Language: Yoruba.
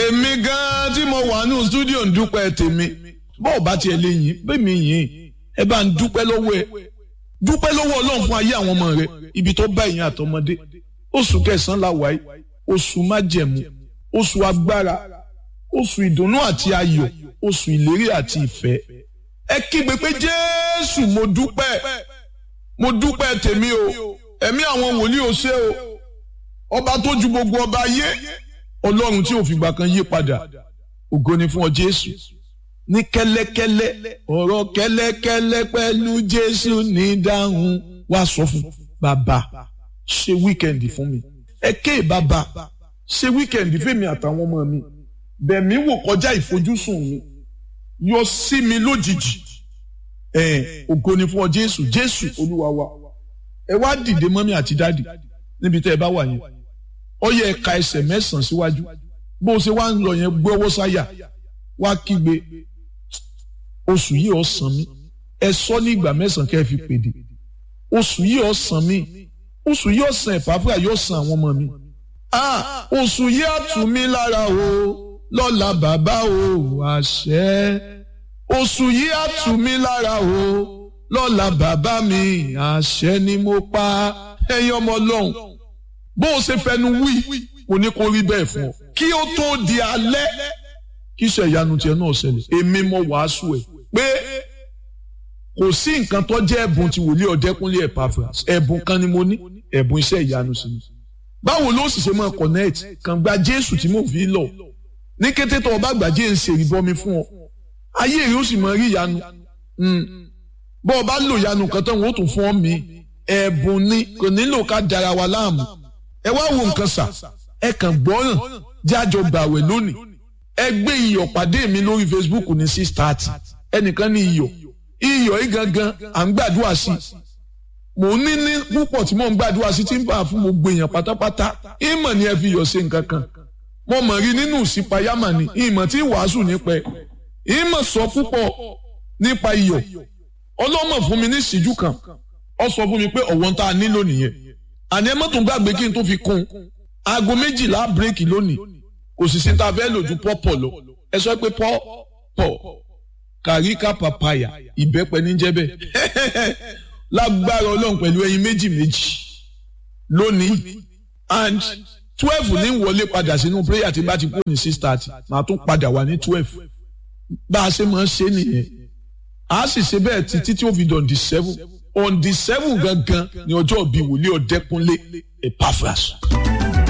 èmi gan tí mo wà ní studio ń dúpẹ́ tèmi bọ́ọ̀ bá tiẹ̀ lè yìn bẹ́ẹ̀ mi yìn ẹ bá ń dúpẹ́ lọ́wọ́ ẹ dúpẹ́ lọ́wọ́ ọlọ́run fún ayé àwọn ọmọ rẹ ibi tó bá ìyẹn àtọmọdé oṣù kẹsàn-án la wáyé oṣù májẹ̀mú oṣù agbára oṣù ìdùnnú àti ayọ̀ oṣù ìlérí àti ìfẹ́ ẹ kígbe pé Jésù mo dúpẹ́ tèmi o ẹ̀mí àwọn wòlíì ò ṣe o ọba tó ju gbogbo ọba ayé ọlọ́run tí ò fìgbà kan yí padà ògo ni fún ọ Jésù ní kẹ́lẹ́kẹ́lẹ́ ọ̀rọ̀ kẹ́lẹ́kẹ́lẹ́ pẹ̀lú Jésù ní dáhùn wá sọ fún bàbá ṣe wíkẹ̀ndì fún mi ẹ ké bàbá ṣe wíkẹ̀ndì fún mi àtàwọn ọmọ mi bẹ̀mí wò kọjá ìfojúsùn mi yọ sí mi lójijì ògo ni fún ọ Jésù Olúwa wa ẹ wá dìde mọ́mí àti dáàdì níbi tẹ́ ẹ bá wà yẹn ó yẹ ẹ̀ka ẹsẹ̀ 9 síwájú bó o ṣe wá ń lọ yẹn gbọ́wọ́ sáyà wá kígbe oṣù yìí ó san mí ẹ sọ ní ìgbà 9 kẹ́ ẹ fi pèdè oṣù yìí ó san mí oṣù yìí ó san Ẹ̀páfúrà yóò san àwọn ọmọ mi oṣù yìí á tù mí lára o lọ́la bàbá o àṣẹ oṣù yìí á tù mí lára o lọ́la bàbá mi àṣẹ ni mo pa ẹ̀yin ọmọ Ọlọ́run bó o ṣe fẹnu wí kò ní kó rí bẹ́ẹ̀ fún ọ kí ó tó di alẹ́ kí iṣẹ́ ìyanu tiẹ̀ náà ṣẹlẹ̀ èmi mo wàásù ẹ̀ pé kò sí nǹkan tó jẹ́ ẹ̀bùn ti wòlíì Ọ̀dẹ́kúnlé Ẹ̀páfúrà ẹ̀bùn kan ni mo ní ẹ̀bùn iṣẹ́ ìyanu sí mi báwo ló sì ṣe máa connect kàn gba Jésù tí mo fi lọ ní kété tó o bá gbà jẹ́ ń ṣe ìbọmi fún ọ ayé rẹ ó sì máa rí ìyanu bó o bá lò ìyanu kan tán wọ́n ó tún fún ọ mi ẹ̀bùn ni kò nílò ká dara wa láàmú ẹ wá wo nǹkan sà ẹ kàn gbọ́ràn jájọ gbàwẹ̀ lónìí ẹ gbé iyọ̀ pàdé mi lórí Facebook ní 6:30 ẹnìkan ní iyọ̀ yìí gangan à ń gbàdúrà sí mò ń ní púpọ̀ tí mò ń gbàdúrà sí tí ń bá fún gbogbo èèyàn pátápátá ìmọ̀ ni ẹ fi iyọ̀ ṣe nǹkan kan mo mọ̀ rí nínú ìsìpayámà ni ìmọ̀ tí wàásù nípa ẹ̀ ìmọ̀ sọ púpọ̀ nípa iyọ̀ ọlọ́mọ fún mi ní ìṣíjú kan ó sọ fún mi pé ọ̀wọ́n tá a nílò nìyẹn àní ẹ má tún gbàgbé kí n tó fi kún aago 12 bírèkì lónìí kò sì sí ta fẹ́ lò ju pọ́pọ̀ lọ ẹ sọ pé pọ́pọ̀ kàríkà pàpàyà ìbẹ́pẹ níjẹ́ bẹ́ẹ̀ lágbára Ọlọ́run pẹ̀lú ẹyin méjì lónìí and 12 ní wọlé padà sínú prayer tí bá ti kú ní 6:30 màá tún padà wà ní 12 bá a ṣe máa ń ṣe nìyẹn a sì ṣe bẹ́ẹ̀ títí tí ó fi dàn di 7 on the 7 gangan ni ọjọ́ ìbí wòlíì Ọ̀dẹ́kúnlé Ẹ̀páfúrà.